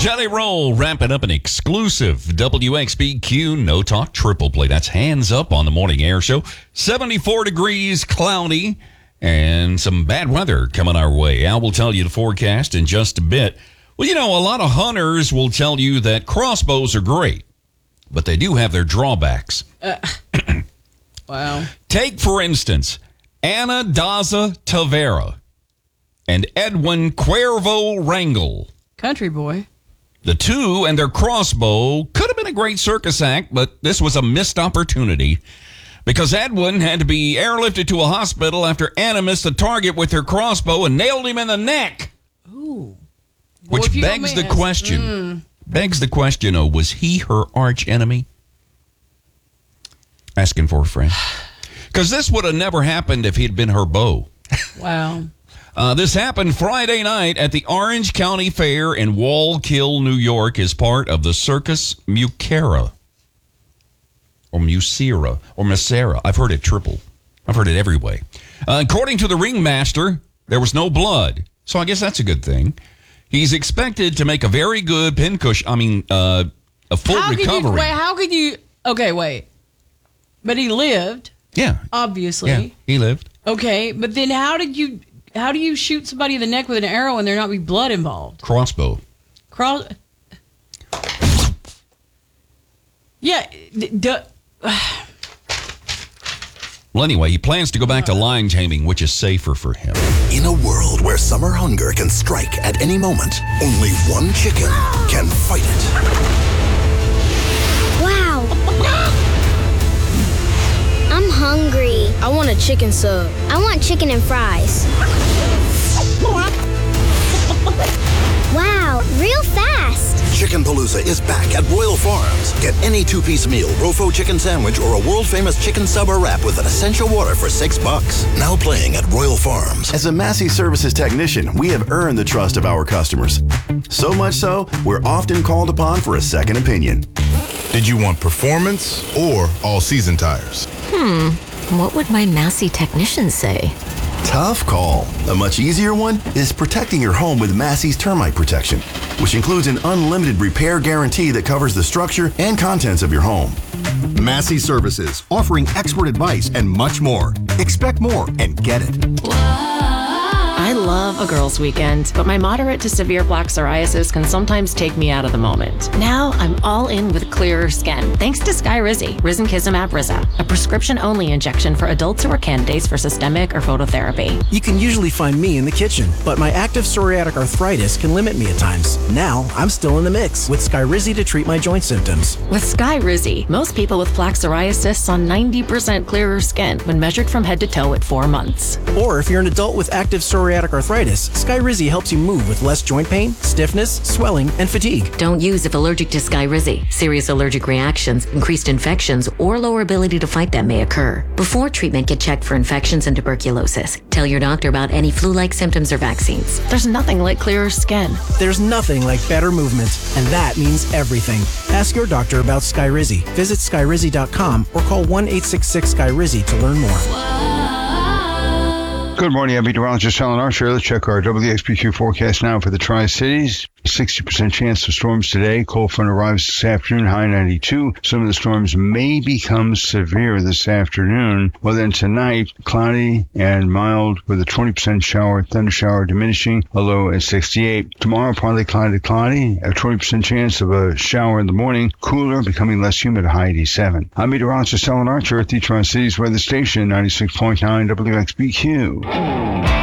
Jelly Roll wrapping up an exclusive WXBQ No Talk Triple Play. That's Hands Up on the Morning Air Show. 74 degrees, cloudy, and some bad weather coming our way. Al will tell you the forecast in just a bit. Well, you know, a lot of hunters will tell you that crossbows are great, but they do have their drawbacks. Wow. Take, for instance, Ana Daza Tavera and Edwin Cuervo Rangel. Country boy. The two and their crossbow could have been a great circus act, but this was a missed opportunity because Edwin had to be airlifted to a hospital after Anna missed a target with her crossbow and nailed him in the neck. Ooh. Which begs the question. Begs the question, was he her arch enemy? Asking for a friend. Because this would have never happened if he'd been her beau. Wow. This happened Friday night at the Orange County Fair in Wallkill, New York, as part of the Circus Mucera. Or Musera. Or Musera. I've heard it triple. I've heard it every way. According to the ringmaster, there was no blood. So I guess that's a good thing. He's expected to make a very good pincushion. A full recovery. How could you... Okay, wait. But he lived. Yeah. Obviously. Yeah, he lived. Okay, but then how do you shoot somebody in the neck with an arrow and there not be blood involved? Crossbow. Yeah. Well, anyway, he plans to go back to lion taming, which is safer for him. In a world where summer hunger can strike at any moment, only one chicken can fight it. Wow. I'm hungry. I want a chicken sub. I want chicken and fries. Wow, real fast. Chicken Palooza is back at Royal Farms. Get any two-piece meal, Rofo chicken sandwich, or a world-famous chicken sub or wrap with an essential water for $6. Now playing at Royal Farms. As a Massey Services technician, we have earned the trust of our customers. So much so, we're often called upon for a second opinion. Did you want performance or all-season tires? What would my Massey technician say? Tough call. A much easier one is protecting your home with Massey's termite protection, which includes an unlimited repair guarantee that covers the structure and contents of your home. Massey Services, offering expert advice and much more. Expect more and get it. I love a girls' weekend, but my moderate to severe plaque psoriasis can sometimes take me out of the moment. Now I'm all in with clearer skin, thanks to Skyrizi, Risankizumab Riza, a prescription-only injection for adults who are candidates for systemic or phototherapy. You can usually find me in the kitchen, but my active psoriatic arthritis can limit me at times. Now I'm still in the mix with Skyrizi to treat my joint symptoms. With Skyrizi, most people with plaque psoriasis saw 90% clearer skin when measured from head to toe at 4 months. Or if you're an adult with active psoriatic arthritis, Skyrizi helps you move with less joint pain, stiffness, swelling, and fatigue. Don't use if allergic to Skyrizi. Serious allergic reactions, increased infections, or lower ability to fight them may occur. Before treatment, get checked for infections and tuberculosis. Tell your doctor about any flu-like symptoms or vaccines. There's nothing like clearer skin. There's nothing like better movement, and that means everything. Ask your doctor about Skyrizi. Visit Skyrizi.com or call 1-866-SKYRIZI to learn more. Good morning, I'm meteorologist Alan Archer. Let's check our WXBQ forecast now for the Tri-Cities. 60% chance of storms today. Cold front arrives this afternoon, high 92. Some of the storms may become severe this afternoon. Well, then tonight, cloudy and mild with a 20% shower, thunder shower diminishing, a low at 68. Tomorrow, partly cloudy, a 20% chance of a shower in the morning. Cooler, becoming less humid, high 87. I'm meteorologist Alan Archer at the Tri-Cities weather station, 96.9 WXBQ.